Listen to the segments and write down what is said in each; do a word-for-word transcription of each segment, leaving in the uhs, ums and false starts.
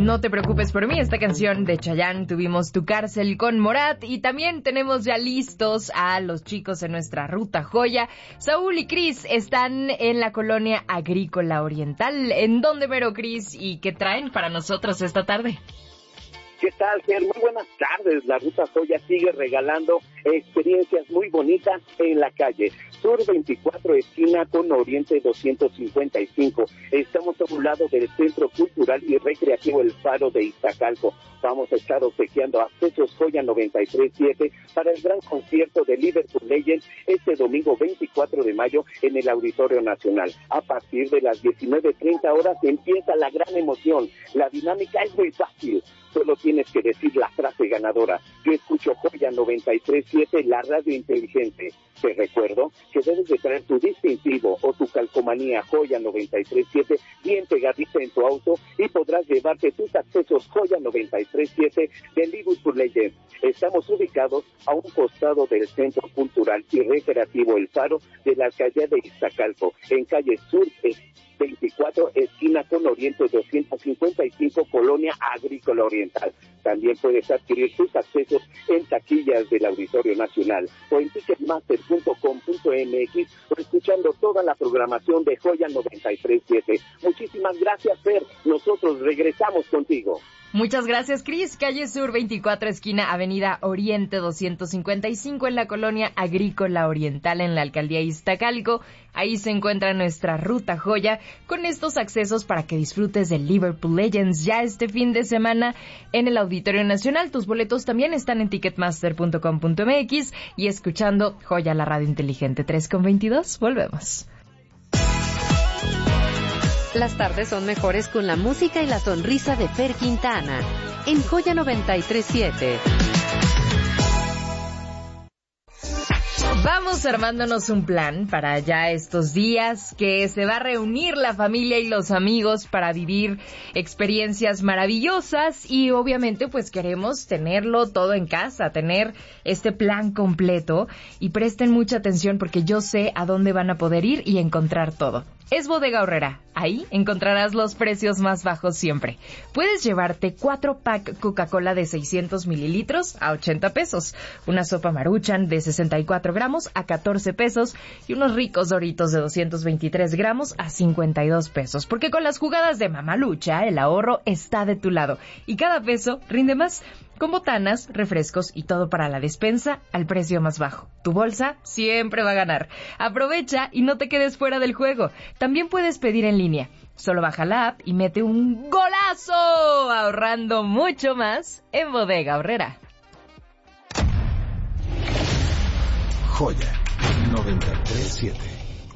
No te preocupes por mí, esta canción de Chayanne. Tuvimos Tu Cárcel con Morat y también tenemos ya listos a los chicos en nuestra ruta joya. Saúl y Cris están en la colonia agrícola oriental. ¿En dónde, mero, Cris? ¿Y qué traen para nosotros esta tarde? ¿Qué tal, Ger? Muy buenas tardes. La Ruta Joya sigue regalando experiencias muy bonitas en la calle Sur veinticuatro, esquina con Oriente doscientos cincuenta y cinco. Estamos a un lado del Centro Cultural y Recreativo El Faro de Iztacalco. Vamos a estar obsequiando accesos Joya noventa y tres punto siete para el gran concierto de Liverpool Legends este domingo veinticuatro de mayo en el Auditorio Nacional. A partir de las diecinueve treinta horas empieza la gran emoción. La dinámica es muy fácil. Solo tienes que decir la frase ganadora. Yo escucho Joya noventa y tres punto siete, la radio inteligente. Te recuerdo que debes de traer tu distintivo o tu calcomanía Joya noventa y tres punto siete bien pegadita en tu auto y podrás llevarte tus accesos Joya noventa y tres punto siete de Liverpool Legends. Estamos ubicados a un costado del Centro Cultural y Recreativo El Faro de la alcaldía de Iztacalco, en calle Sur veinticuatro, esquina con Oriente doscientos cincuenta y cinco, Colonia Agrícola Oriental. También puedes adquirir tus accesos en taquillas del Auditorio Nacional o en ticketmaster punto com punto m x o escuchando toda la programación de Joya noventa y tres punto siete. Muchísimas gracias, Fer. Nosotros regresamos contigo. Muchas gracias, Cris. Calle Sur veinticuatro, esquina Avenida Oriente doscientos cincuenta y cinco, en la Colonia Agrícola Oriental, en la Alcaldía Iztacalco. Ahí se encuentra nuestra Ruta Joya con estos accesos para que disfrutes de Liverpool Legends ya este fin de semana en el Auditorio Nacional. Tus boletos también están en ticketmaster punto com punto m x y escuchando Joya, la radio inteligente. Tres con veintidós, volvemos. Las tardes son mejores con la música y la sonrisa de Fer Quintana en Joya noventa y tres punto siete. Vamos armándonos un plan para ya estos días que se va a reunir la familia y los amigos para vivir experiencias maravillosas y obviamente pues queremos tenerlo todo en casa, tener este plan completo y presten mucha atención porque yo sé a dónde van a poder ir y encontrar todo. Es Bodega Aurrera. Ahí encontrarás los precios más bajos siempre. Puedes llevarte cuatro pack Coca-Cola de seiscientos mililitros a ochenta pesos, una sopa Maruchan de sesenta y cuatro gramos a catorce pesos y unos ricos Doritos de doscientos veintitrés gramos a cincuenta y dos pesos. Porque con las jugadas de Mamalucha, el ahorro está de tu lado y cada peso rinde más. Con botanas, refrescos y todo para la despensa al precio más bajo. Tu bolsa siempre va a ganar. Aprovecha y no te quedes fuera del juego. También puedes pedir en línea. Solo baja la app y mete un golazo, ahorrando mucho más en Bodega Aurrera. Joya noventa y tres punto siete.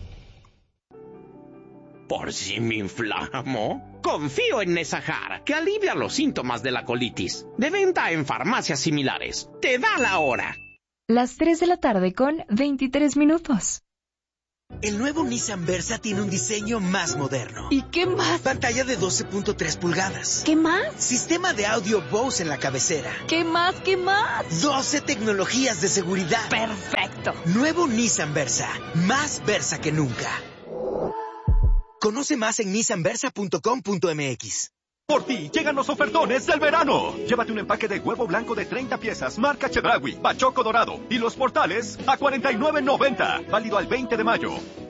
¿Por si me inflamo? Confío en Nesahar, que alivia los síntomas de la colitis. De venta en farmacias similares. Te da la hora. Las tres de la tarde con veintitrés minutos. El nuevo Nissan Versa tiene un diseño más moderno. ¿Y qué más? Pantalla de doce punto tres pulgadas. ¿Qué más? Sistema de audio Bose en la cabecera. ¿Qué más? ¿Qué más? doce tecnologías de seguridad. ¡Perfecto! Nuevo Nissan Versa. Más Versa que nunca. Conoce más en nissan versa punto com punto m x. Por ti llegan los ofertones del verano. Llévate un empaque de huevo blanco de treinta piezas, marca Chedraui, Bachoco Dorado y los portales a cuarenta y nueve noventa. Válido al veinte de mayo.